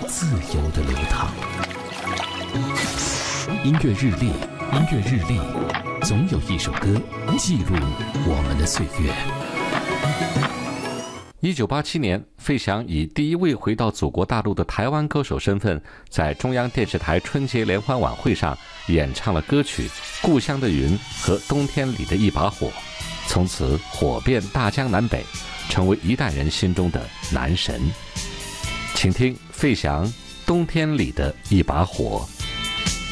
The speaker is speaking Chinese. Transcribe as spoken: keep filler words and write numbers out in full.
自由的流淌。音乐日历，音乐日历，总有一首歌记录我们的岁月。 一九八七年，费翔以第一位回到祖国大陆的台湾歌手身份，在中央电视台春节联欢晚会上演唱了歌曲《故乡的云》和《冬天里的一把火》，从此火遍大江南北，成为一代人心中的男神。请听费翔《冬天里的一把火》。